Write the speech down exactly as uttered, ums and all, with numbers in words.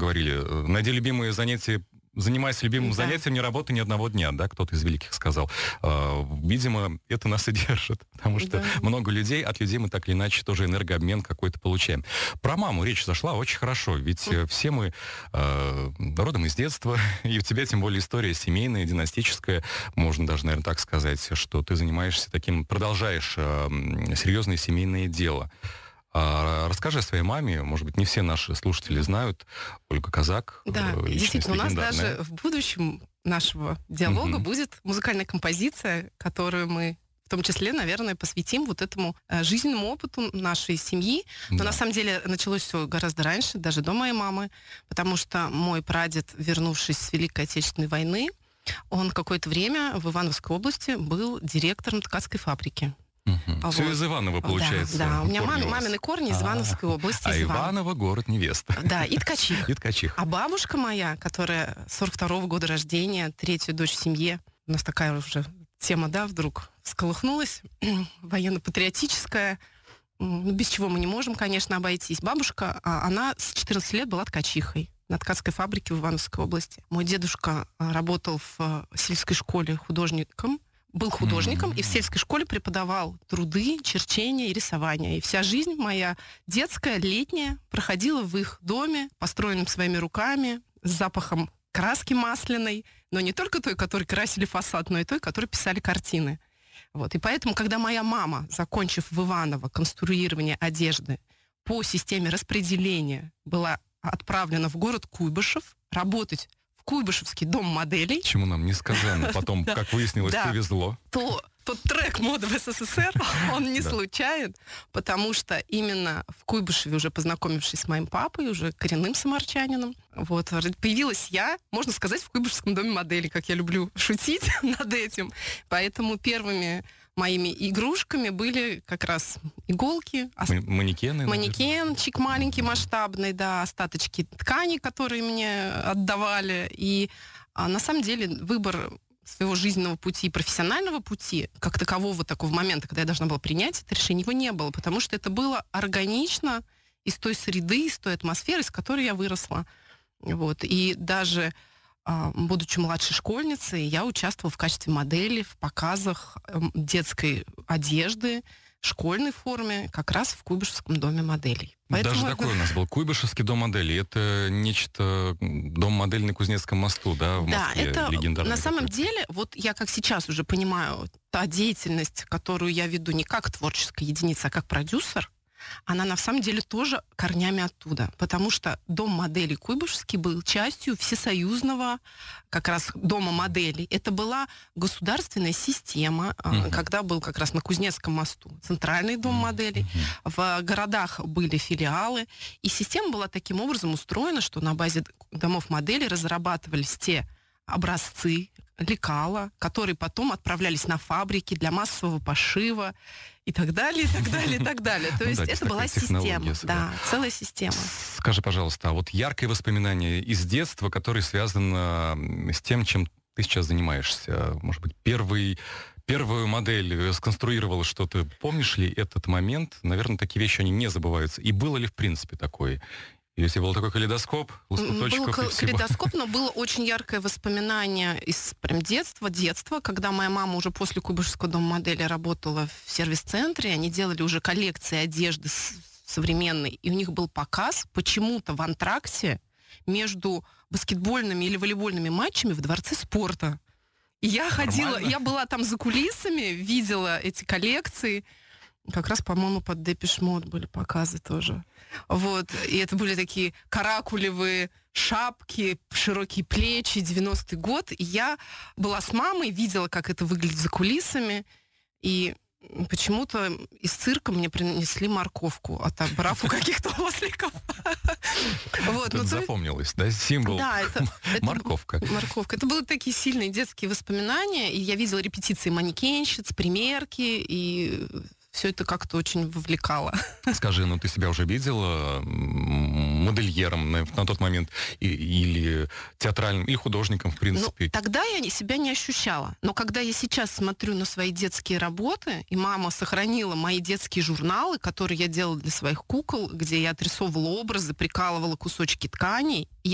говорили, найди любимые занятия, занимайся любимым Да. занятием, не работай ни одного дня, да, кто-то из великих сказал. А, видимо, это нас и держит, потому что Да. много людей, от людей мы так или иначе тоже энергообмен какой-то получаем. Про маму речь зашла очень хорошо, ведь э, все мы э, родом из детства, и у тебя тем более история семейная, династическая, можно даже, наверное, так сказать, что ты занимаешься таким, продолжаешь э, серьезное семейное дело. А, расскажи о своей маме, может быть, не все наши слушатели знают, Ольга Казак. Да, э, личность действительно, у нас легендарная. даже в будущем нашего диалога Мгм. будет музыкальная композиция, которую мы в том числе, наверное, посвятим вот этому э, жизненному опыту нашей семьи. Но Да. на самом деле началось все гораздо раньше, даже до моей мамы, потому что мой прадед, вернувшись с Великой Отечественной войны, он какое-то время в Ивановской области был директором ткацкой фабрики. Мгм. А Все вот. из Иванова, получается. Да, да. у меня корни мам- у вас. мамины корни из А, Ивановской области. А из Иванова. Иваново город невеста. Да, и ткачиха. И ткачиха. А бабушка моя, которая сорок второго года рождения, третья дочь в семье, у нас такая уже тема, да, вдруг всколыхнулась, военно-патриотическая, м, ну, без чего мы не можем, конечно, обойтись. Бабушка, а, она с четырнадцати лет была ткачихой на ткацкой фабрике в Ивановской области. Мой дедушка а, работал в а, сельской школе художником, был художником, М. и в сельской школе преподавал труды, черчение и рисование. И вся жизнь моя детская, летняя, проходила в их доме, построенном своими руками, с запахом краски масляной, но не только той, которой красили фасад, но и той, которой писали картины. Вот. И поэтому, когда моя мама, закончив в Иваново конструирование одежды по системе распределения, была отправлена в город Куйбышев работать в Куйбышевский дом моделей, Чему нам несказанно потом, Да. как выяснилось, Да. повезло. то тот трек моды в СССР, он не Да. случайен, потому что именно в Куйбышеве, уже познакомившись с моим папой, уже коренным самарчанином, вот, появилась я, можно сказать, в Куйбышевском доме моделей, как я люблю шутить над этим. Поэтому первыми моими игрушками были как раз иголки, ос- Ма- Манекены. наверное. манекенчик маленький, масштабный, да, остаточки ткани, которые мне отдавали. И а, на самом деле выбор своего жизненного пути, профессионального пути, как такового такого момента, когда я должна была принять это решение, его не было, потому что это было органично из той среды, из той атмосферы, из которой я выросла. Вот. И даже а, будучи младшей школьницей, я участвовала в качестве модели в показах эм, детской одежды, школьной форме, как раз в Куйбышевском доме моделей. Даже Поэтому такой это- у нас был Куйбышевский дом моделей. Это нечто, м, дом моделей на Кузнецком мосту, да, в Да, Москве, это легендарный на самом такой. деле, вот я как сейчас уже понимаю, та деятельность, которую я веду не как творческая единица, а как продюсер, она на самом деле тоже корнями оттуда. Потому что дом моделей Куйбышевский был частью всесоюзного как раз дома моделей. Это была государственная система, а, Мгм. когда был как раз на Кузнецком мосту центральный дом моделей. Мгм. В городах были филиалы, и система была таким образом устроена, что на базе д- домов моделей разрабатывались те образцы, лекала, которые потом отправлялись на фабрики для массового пошива и так далее, и так далее, и так далее. То Ну есть да, здесь это была такая технология система, своя. да, целая система. Скажи, пожалуйста, а вот яркое воспоминание из детства, которое связано м, с тем, чем ты сейчас занимаешься? Может быть, первый, первую модель э, сконструировала что-то. Помнишь ли этот момент? Наверное, такие вещи, они не забываются. И было ли, в принципе, такое? Или у тебя был такой калейдоскоп, Был лоскуточков и кал- всего? калейдоскоп, но было очень яркое воспоминание из прям детства, детства, когда моя мама уже после Куйбышевского дома модели работала в сервис-центре, они делали уже коллекции одежды с- современной, и у них был показ почему-то в антракте между баскетбольными или волейбольными матчами в Дворце спорта. И я ходила, Нормально. я была там за кулисами, видела эти коллекции. Как раз, по-моему, под Депеш Мод были показы тоже. Вот. И это были такие каракулевые шапки, широкие плечи, девяностый год. И я была с мамой, видела, как это выглядит за кулисами. И почему-то из цирка мне принесли морковку, отобрав у каких-то осликов. Вот, Это ну, то есть- запомнилось, да? Символ. Да, это, это Морковка. Морковка. Это были такие сильные детские воспоминания, и я видела репетиции манекенщиц, примерки, и все это как-то очень вовлекало. Скажи, ну ты себя уже видела м, модельером на, на тот момент и- или театральным, или художником, в Ну, принципе? тогда я не- себя не ощущала. Но когда я сейчас смотрю на свои детские работы, и мама сохранила мои детские журналы, которые я делала для своих кукол, где я отрисовывала образы, прикалывала кусочки тканей, и